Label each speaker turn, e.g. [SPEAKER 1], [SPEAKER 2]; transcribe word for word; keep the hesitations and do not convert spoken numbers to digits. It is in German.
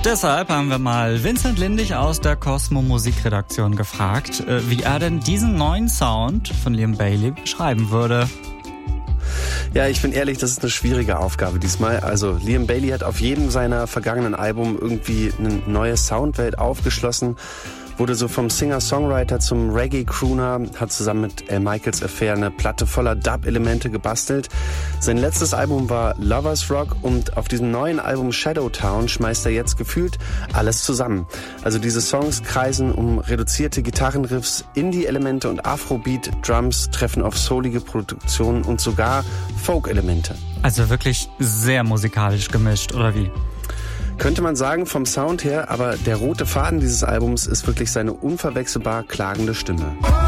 [SPEAKER 1] Deshalb haben wir mal Vincent Lindig aus der Cosmo Musikredaktion gefragt, wie er denn diesen neuen Sound von Liam Bailey beschreiben würde.
[SPEAKER 2] Ja, ich bin ehrlich, das ist eine schwierige Aufgabe diesmal. Also Liam Bailey hat auf jedem seiner vergangenen Alben irgendwie eine neue Soundwelt aufgeschlossen, wurde so vom Singer-Songwriter zum Reggae-Crooner, hat zusammen mit Al Michaels Affair eine Platte voller Dub-Elemente gebastelt. Sein letztes Album war Lovers Rock und auf diesem neuen Album Shadow Town schmeißt er jetzt gefühlt alles zusammen. Also diese Songs kreisen um reduzierte Gitarrenriffs, Indie-Elemente und Afrobeat, Drums treffen auf soulige Produktionen und sogar Folk-Elemente.
[SPEAKER 1] Also wirklich sehr musikalisch gemischt, oder wie?
[SPEAKER 2] Könnte man sagen vom Sound her, aber der rote Faden dieses Albums ist wirklich seine unverwechselbar klagende Stimme.